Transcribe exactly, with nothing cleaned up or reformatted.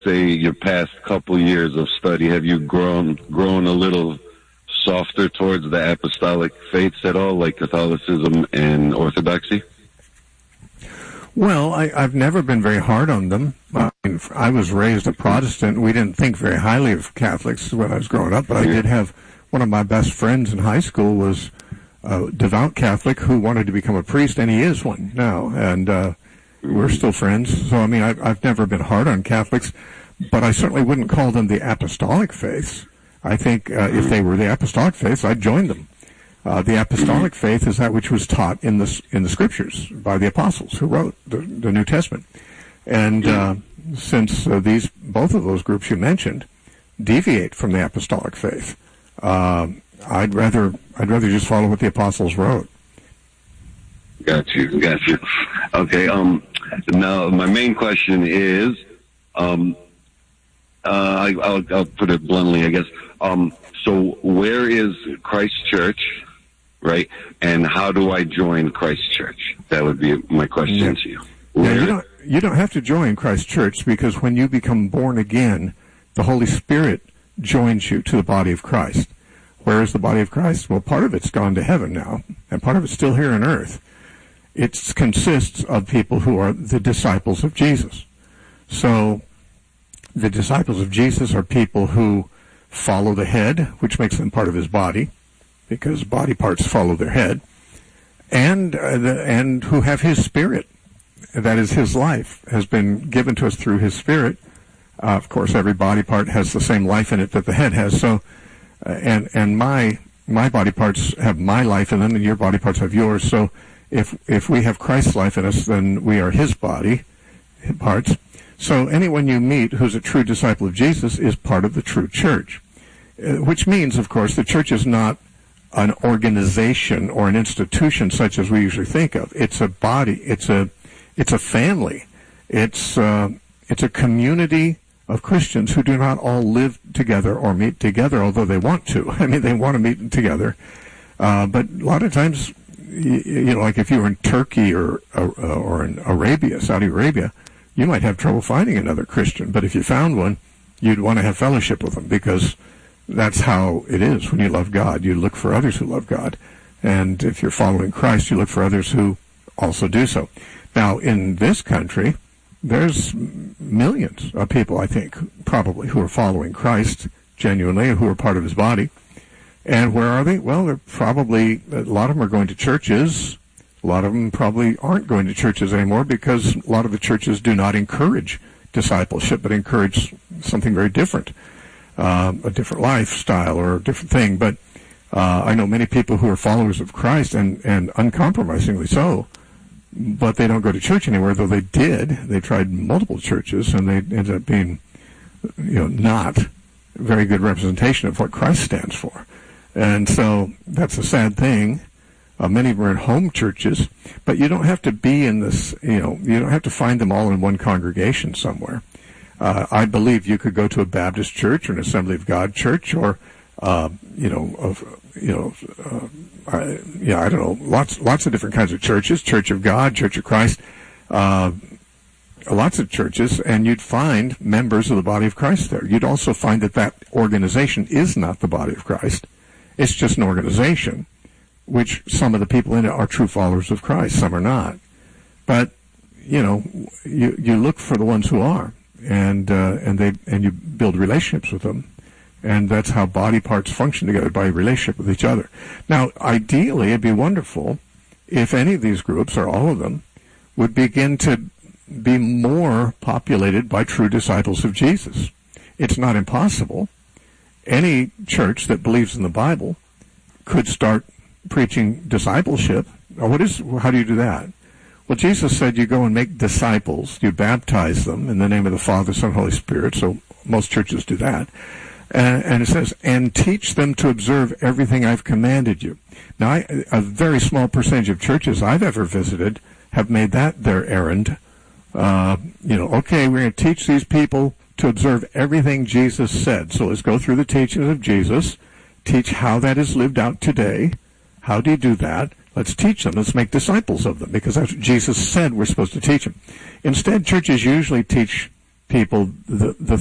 say your past couple years of study, have you grown grown a little softer towards the apostolic faiths at all, like Catholicism and Orthodoxy? Well, I, I've never been very hard on them. I, mean, I was raised a Protestant. We didn't think very highly of Catholics when I was growing up, but I did have one of my best friends in high school was a devout Catholic who wanted to become a priest, and he is one now, and uh, we're still friends. So, I mean, I've, I've never been hard on Catholics, but I certainly wouldn't call them the apostolic faiths. I think uh, if they were the apostolic faiths, I'd join them. Uh, the apostolic faith is that which was taught in the in the scriptures by the apostles who wrote the, the New Testament. And uh, since uh, these both of those groups you mentioned deviate from the apostolic faith, uh, I'd rather I'd rather just follow what the apostles wrote. Got you, got you. Okay. Um. Now, my main question is, um, uh, I, I'll, I'll put it bluntly, I guess. Um. So, where is Christ Church? Right, and how do I join Christ Church? That would be my question yeah. to you. Yeah, you don't you don't have to join Christ Church, because when you become born again, the Holy Spirit joins you to the body of Christ. Where is the body of Christ? Well, part of it's gone to heaven now, and part of it's still here on earth. It consists of people who are the disciples of Jesus. So, the disciples of Jesus are people who follow the head, which makes them part of his body, because body parts follow their head, and uh, the, and who have his spirit, that is his life, has been given to us through his spirit. Uh, of course, every body part has the same life in it that the head has. So, uh, and and my my body parts have my life in them, and your body parts have yours. So, if if we have Christ's life in us, then we are his body parts. So, anyone you meet who's a true disciple of Jesus is part of the true church, uh, which means, of course, the church is not an organization or an institution such as we usually think of. It's a body. It's a, it's a family. It's, uh, it's a community of Christians who do not all live together or meet together, although they want to. I mean, they want to meet together. Uh, but a lot of times, you, you know, like if you were in Turkey or, or, or in Arabia, Saudi Arabia, you might have trouble finding another Christian. But if you found one, you'd want to have fellowship with them, because that's how it is when you love God. You look for others who love God. And if you're following Christ, you look for others who also do so. Now, in this country, there's millions of people, I think, probably, who are following Christ genuinely, who are part of his body. And where are they? Well, they're probably, a lot of them are going to churches. A lot of them probably aren't going to churches anymore, because a lot of the churches do not encourage discipleship, but encourage something very different. Uh, a different lifestyle or a different thing. But uh, I know many people who are followers of Christ, and, and uncompromisingly so, but they don't go to church anywhere, though they did. They tried multiple churches, and they ended up being, you know, not a very good representation of what Christ stands for. And so that's a sad thing. Uh, many were in home churches, but you don't have to be in this, you know, you don't have to find them all in one congregation somewhere. Uh, I believe you could go to a Baptist church or an Assembly of God church, or, uh, you know, of, you know, uh, I, yeah, I don't know, lots, lots of different kinds of churches, Church of God, Church of Christ, uh, lots of churches, and you'd find members of the body of Christ there. You'd also find that that organization is not the body of Christ. It's just an organization, which some of the people in it are true followers of Christ, some are not. But, you know, you, you look for the ones who are. And uh, and they and you build relationships with them, and that's how body parts function together, by relationship with each other. Now, ideally, it'd be wonderful if any of these groups, or all of them, would begin to be more populated by true disciples of Jesus. It's not impossible. Any church that believes in the Bible could start preaching discipleship. Now, what is? How do you do that? Well, Jesus said you go and make disciples. You baptize them in the name of the Father, Son, Holy Spirit. So most churches do that. And, and it says, and teach them to observe everything I've commanded you. Now, I, a very small percentage of churches I've ever visited have made that their errand. Uh, you know, okay, we're going to teach these people to observe everything Jesus said. So let's go through the teachings of Jesus, teach how that is lived out today. How do you do that? Let's teach them. Let's make disciples of them, because that's what Jesus said we're supposed to teach them. Instead, churches usually teach people the the